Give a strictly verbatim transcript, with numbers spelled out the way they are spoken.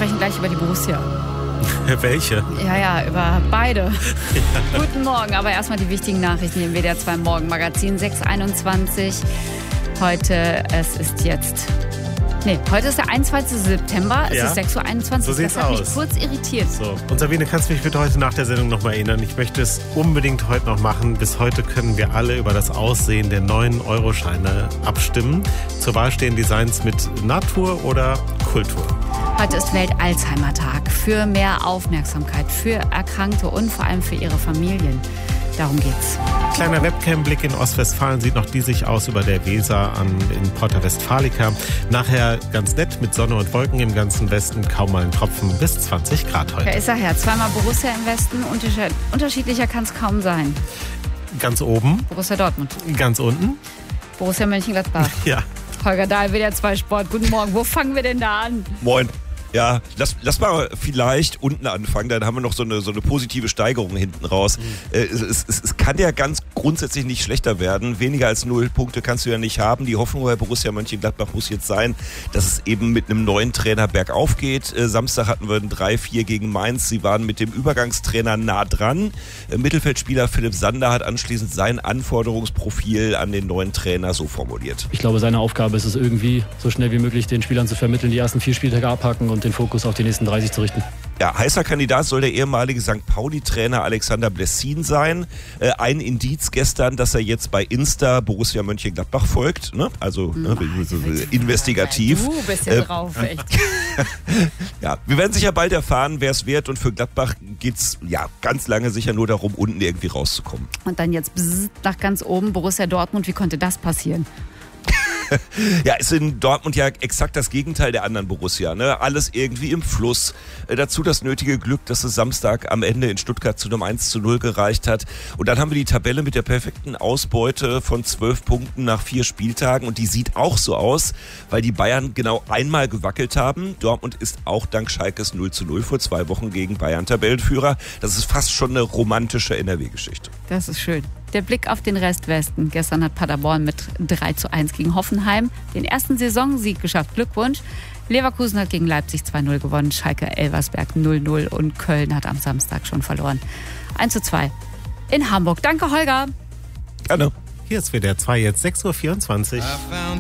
sprechen gleich über die Borussia. Welche? Ja, ja, über beide. Ja. Guten Morgen, aber erstmal die wichtigen Nachrichten hier im W D R zwei Morgenmagazin sechs Uhr einundzwanzig. Heute, es ist jetzt... Nee, heute ist der einundzwanzigster September, es ja. ist sechs Uhr einundzwanzig. So sieht's das hat aus. mich kurz irritiert. So. Und Sabine, kannst du mich bitte heute nach der Sendung nochmal erinnern? Ich möchte es unbedingt heute noch machen. Bis heute können wir alle über das Aussehen der neuen Euroscheine abstimmen. Zur Wahl stehen Designs mit Natur oder Kultur. Heute ist Welt-Alzheimer-Tag. Für mehr Aufmerksamkeit für Erkrankte und vor allem für ihre Familien. Darum geht's. Kleiner Webcam-Blick in Ostwestfalen sieht noch diesig aus über der Weser an, in Porta Westfalica. Nachher ganz nett mit Sonne und Wolken im ganzen Westen, kaum mal ein Tropfen, bis zwanzig Grad heute. Da ist er her. Zweimal Borussia im Westen. Unterschiedlicher kann es kaum sein. Ganz oben. Borussia Dortmund. Ganz unten. Borussia Mönchengladbach. Ja. Holger Dahl, W D R zwei Sport. Guten Morgen. Wo fangen wir denn da an? Moin. Ja, lass, lass mal vielleicht unten anfangen, dann haben wir noch so eine, so eine positive Steigerung hinten raus. Mhm. Äh, es, es, es kann ja ganz grundsätzlich nicht schlechter werden. Weniger als null Punkte kannst du ja nicht haben. Die Hoffnung bei Borussia Mönchengladbach muss jetzt sein, dass es eben mit einem neuen Trainer bergauf geht. Äh, Samstag hatten wir ein drei vier gegen Mainz. Sie waren mit dem Übergangstrainer nah dran. Äh, Mittelfeldspieler Philipp Sander hat anschließend sein Anforderungsprofil an den neuen Trainer so formuliert. Ich glaube, seine Aufgabe ist es irgendwie, so schnell wie möglich den Spielern zu vermitteln, die ersten vier Spieltage abhaken und den Fokus auf die nächsten dreißig zu richten. Ja, heißer Kandidat soll der ehemalige Sankt Pauli-Trainer Alexander Blessin sein. Äh, ein Indiz gestern, dass er jetzt bei Insta Borussia Mönchengladbach folgt. Ne? Also ne, so investigativ. Du bist ja drauf, echt. Ja, wir werden sicher bald erfahren, wer es wird. Und für Gladbach geht es ja, ganz lange sicher nur darum, unten irgendwie rauszukommen. Und dann jetzt bzzz, nach ganz oben Borussia Dortmund. Wie konnte das passieren? Ja, ist in Dortmund ja exakt das Gegenteil der anderen Borussia. Ne? Alles irgendwie im Fluss. Äh, dazu das nötige Glück, dass es Samstag am Ende in Stuttgart zu einem eins zu null gereicht hat. Und dann haben wir die Tabelle mit der perfekten Ausbeute von zwölf Punkten nach vier Spieltagen. Und die sieht auch so aus, weil die Bayern genau einmal gewackelt haben. Dortmund ist auch dank Schalkes null zu null vor zwei Wochen gegen Bayern Tabellenführer. Das ist fast schon eine romantische N R W-Geschichte. Das ist schön. Der Blick auf den Restwesten. Gestern hat Paderborn mit drei zu eins gegen Hoffenheim den ersten Saisonsieg geschafft. Glückwunsch. Leverkusen hat gegen Leipzig zwei null gewonnen. Schalke Elversberg null null und Köln hat am Samstag schon verloren. eins zu zwei in Hamburg. Danke, Holger. Gerne. Hier ist W D R zwei, jetzt sechs Uhr vierundzwanzig.